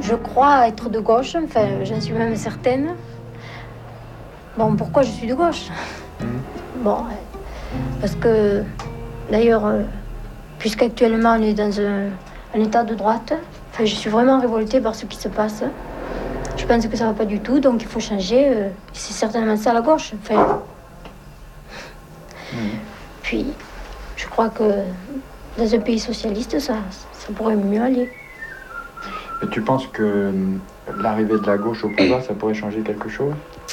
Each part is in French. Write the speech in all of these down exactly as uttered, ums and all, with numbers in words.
je crois être de gauche, enfin, j'en suis même certaine. Bon, pourquoi je suis de gauche? Bon, parce que, d'ailleurs, euh, puisqu'actuellement on est dans un, un état de droite, enfin, je suis vraiment révoltée par ce qui se passe. Je pense que ça va pas du tout, donc il faut changer. Euh, c'est certainement ça la gauche. Enfin, mmh. Puis, je crois que dans un pays socialiste, ça, ça pourrait mieux aller. Mais tu penses que l'arrivée de la gauche au pouvoir, ça pourrait changer quelque chose?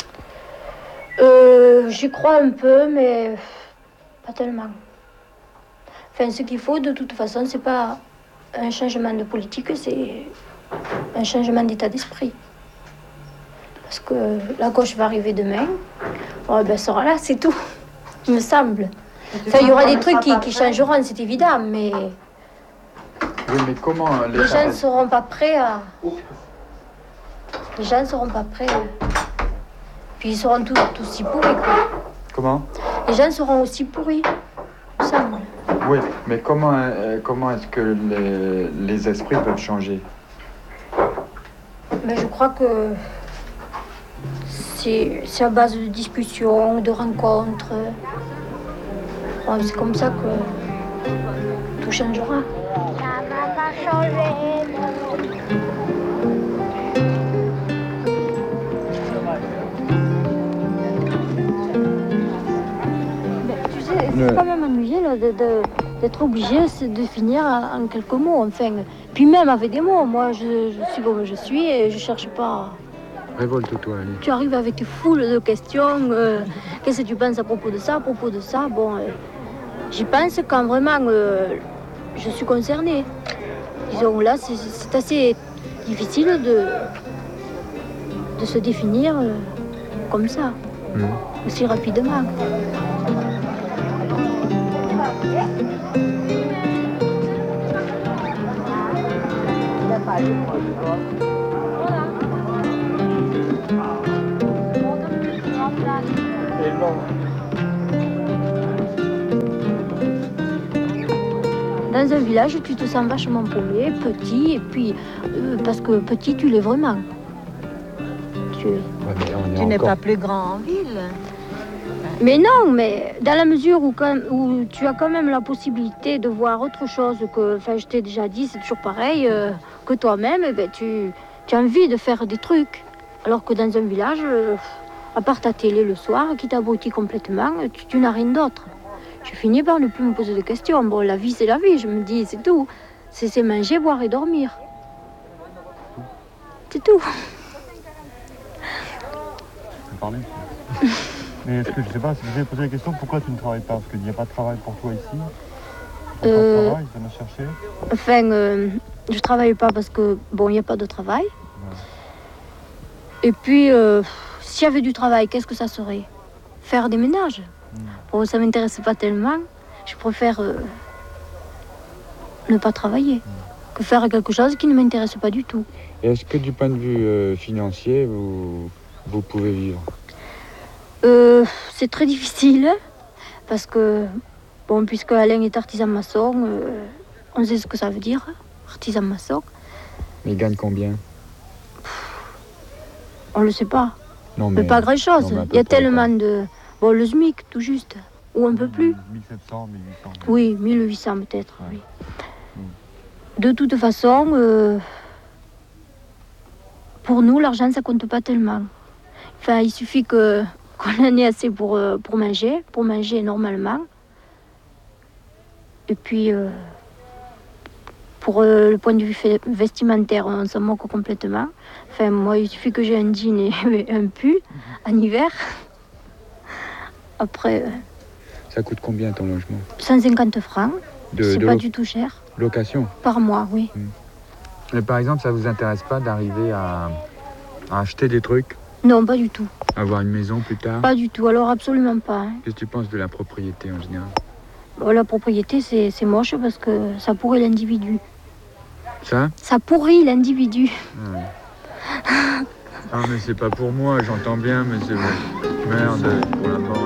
euh, J'y crois un peu, mais pas tellement. Enfin, ce qu'il faut, de toute façon, c'est pas un changement de politique, c'est un changement d'état d'esprit. Parce que la gauche va arriver demain, bon, ben, elle sera là, c'est tout, il me semble. Enfin, il y aura des trucs qui, qui changeront, c'est évident, mais... Oui, mais comment les, les gens ne seront pas prêts à... Les gens ne seront pas prêts. À... Puis ils seront tous, tous aussi pourris, quoi. Comment? Les gens seront aussi pourris, il me semble. Oui, mais comment, euh, comment est-ce que les, les esprits peuvent changer? Ben, je crois que c'est, c'est à base de discussions, de rencontres. Bon, c'est comme ça que tout changera. Ça va pas changer. Ben, tu sais, c'est le... quand même ennuyé là, de, de, d'être obligé de finir en quelques mots. Enfin, puis même avec des mots, moi je, je suis comme je suis et je cherche pas. Révolte-toi, allez. Tu arrives avec tes foules de questions. Euh, qu'est-ce que tu penses à propos de ça, à propos de ça? Bon, euh, j'y pense quand vraiment euh, je suis concernée. Disons, là, c'est, c'est assez difficile de, de se définir euh, comme ça, mmh. aussi rapidement. Dans un village, tu te sens vachement paumé, petit, et puis, euh, parce que petit, tu l'es vraiment. Tu, ouais, tu encore... n'es pas plus grand en ville. Mais non, mais dans la mesure où, quand, où tu as quand même la possibilité de voir autre chose que, enfin, je t'ai déjà dit, c'est toujours pareil, euh, que toi-même, eh ben, tu, tu as envie de faire des trucs. Alors que dans un village, euh, à part ta télé le soir, qui t'abrutit complètement, tu, tu n'as rien d'autre. Je finis par ne plus me poser de questions. Bon, la vie, c'est la vie, je me dis, c'est tout. C'est, c'est manger, boire et dormir. C'est tout. Parler. Mais est-ce que, je sais pas, si je vais poser la question, pourquoi tu ne travailles pas? Parce qu'il n'y a pas de travail pour toi ici. Tu n'as euh, pas de travail, tu viens me chercher. Enfin, euh, je ne travaille pas parce que, bon, il n'y a pas de travail. Ouais. Et puis, euh, s'il y avait du travail, qu'est-ce que ça serait? Faire des ménages. Bon, ça ne m'intéresse pas tellement. Je préfère euh, ne pas travailler que faire quelque chose qui ne m'intéresse pas du tout. Et est-ce que du point de vue euh, financier, vous, vous pouvez vivre? euh, C'est très difficile parce que, bon, puisque Alain est artisan maçon, euh, on sait ce que ça veut dire, artisan maçon. Mais il gagne combien? On ne le sait pas. Non, mais, mais pas grand-chose. Non, il y a tellement pas. de... Bon, le SMIC, tout juste. Ou un peu plus. mille sept cents, mille huit cents. Oui, mille huit cents peut-être, ouais. Oui. De toute façon, euh, pour nous, l'argent, ça compte pas tellement. Enfin, il suffit que, qu'on en ait assez pour, euh, pour manger, pour manger normalement. Et puis, euh, pour euh, le point de vue vestimentaire, on s'en moque complètement. Enfin, moi, il suffit que j'ai un jean et un pull en hiver. Après... Euh, ça coûte combien ton logement? cent cinquante francs. De, c'est de pas lo... du tout cher. Location? Par mois, oui. Mmh. Mais par exemple, ça vous intéresse pas d'arriver à, à acheter des trucs? Non, pas du tout. Avoir une maison plus tard? Pas du tout, alors absolument pas. Hein. Qu'est-ce que tu penses de la propriété en général? Bon, la propriété, c'est, c'est moche parce que ça pourrit l'individu. Ça? Ça pourrit l'individu. Ah, ouais. Ah, mais c'est pas pour moi, j'entends bien, mais c'est merde pour la bande.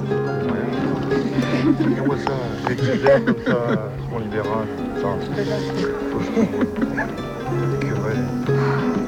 On voit ça, c'est étudiant comme ça, Front libéral, ça. Que vrai.